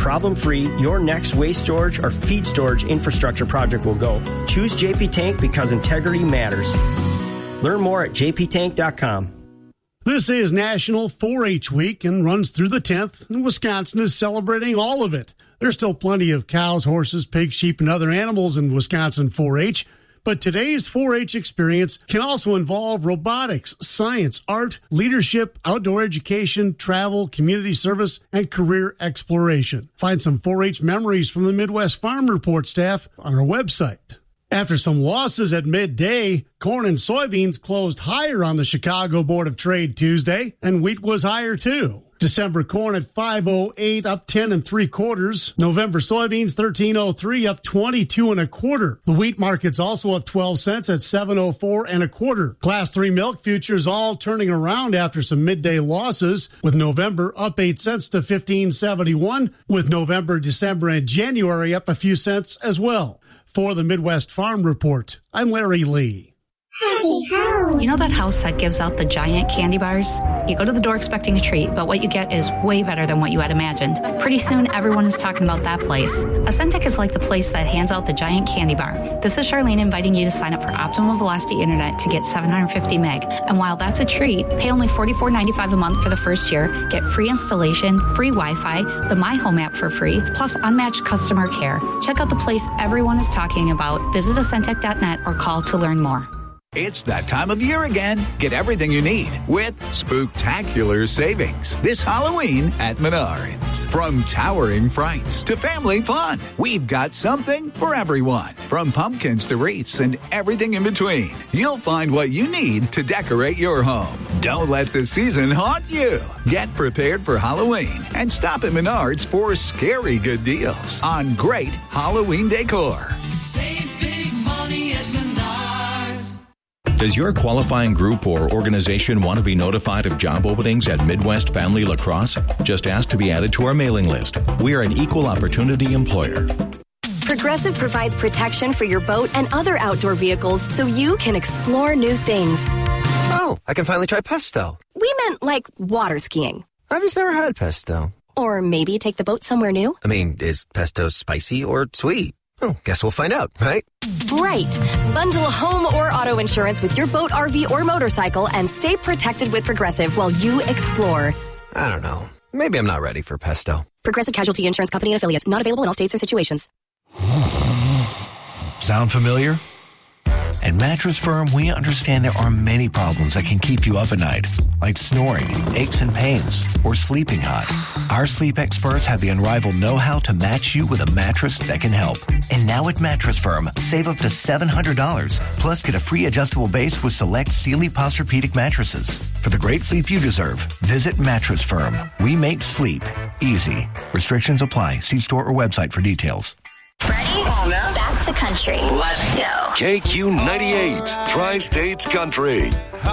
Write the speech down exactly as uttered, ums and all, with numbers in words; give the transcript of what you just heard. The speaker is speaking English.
problem-free your next waste storage or feed storage infrastructure project will go. Choose J P Tank because integrity matters. Learn more at j p tank dot com. This is National four H Week and runs through the tenth, and Wisconsin is celebrating all of it. There's still plenty of cows, horses, pigs, sheep, and other animals in Wisconsin four H, but today's four H experience can also involve robotics, science, art, leadership, outdoor education, travel, community service, and career exploration. Find some four H memories from the Midwest Farm Report staff on our website. After some losses at midday, corn and soybeans closed higher on the Chicago Board of Trade Tuesday, and wheat was higher too. December corn at five oh eight, up ten and three quarters. November soybeans thirteen oh three, up twenty-two and a quarter. The wheat market's also up twelve cents at seven oh four and a quarter. Class three milk futures all turning around after some midday losses, with November up eight cents to fifteen seventy-one, with November, December, and January up a few cents as well. For the Midwest Farm Report, I'm Larry Lee. You know that house that gives out the giant candy bars? You go to the door expecting a treat, but what you get is way better than what you had imagined. Pretty soon, everyone is talking about that place. Ascentec is like the place that hands out the giant candy bar. This is Charlene inviting you to sign up for Optimum Velocity Internet to get seven hundred fifty meg. And while that's a treat, pay only forty-four ninety-five a month for the first year, get free installation, free Wi-Fi, the My Home app for free, plus unmatched customer care. Check out the place everyone is talking about. Visit Ascentec dot net or call to learn more. It's that time of year again. Get everything you need with spooktacular savings this Halloween at Menards. From towering frights to family fun, we've got something for everyone. From pumpkins to wreaths and everything in between, you'll find what you need to decorate your home. Don't let the season haunt you. Get prepared for Halloween and stop at Menards for scary good deals on great Halloween decor. Save big money at Menards. Does your qualifying group or organization want to be notified of job openings at Midwest Family Lacrosse? Just ask to be added to our mailing list. We are an equal opportunity employer. Progressive provides protection for your boat and other outdoor vehicles so you can explore new things. Oh, I can finally try pesto. We meant like water skiing. I've just never had pesto. Or maybe take the boat somewhere new. I mean, is pesto spicy or sweet? Oh, guess we'll find out, right? Right. Bundle home or auto insurance with your boat, R V, or motorcycle and stay protected with Progressive while you explore. I don't know. Maybe I'm not ready for pesto. Progressive Casualty Insurance Company and Affiliates. Not available in all states or situations. Sound familiar? At Mattress Firm, we understand there are many problems that can keep you up at night, like snoring, aches and pains, or sleeping hot. Our sleep experts have the unrivaled know-how to match you with a mattress that can help. And now at Mattress Firm, save up to seven hundred dollars, plus get a free adjustable base with select Sealy Posturepedic mattresses. For the great sleep you deserve, visit Mattress Firm. We make sleep easy. Restrictions apply. See store or website for details. Ready? Back to country. Let's go. K Q ninety-eight, Tri-States Country.